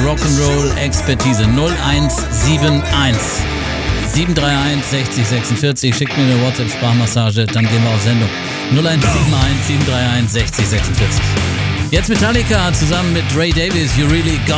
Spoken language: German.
Rock'n'Roll Expertise. 0171 731 60 46. Schickt mir eine WhatsApp-Sprachmassage, dann gehen wir auf Sendung. 0171 731 60 46. Jetzt Metallica zusammen mit Ray Davies, You Really Got